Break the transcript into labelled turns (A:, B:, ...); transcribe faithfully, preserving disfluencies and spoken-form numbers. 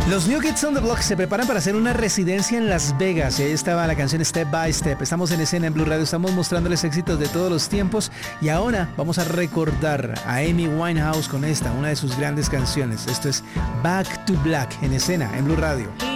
A: Los New Kids on the Block se preparan para hacer una residencia en Las Vegas. Ahí estaba la canción Step by Step. Estamos en escena en Blue Radio, estamos mostrándoles éxitos de todos los tiempos. Y ahora vamos a recordar a Amy Winehouse con esta, una de sus grandes canciones. Esto es Back to Black, en escena en Blue Radio.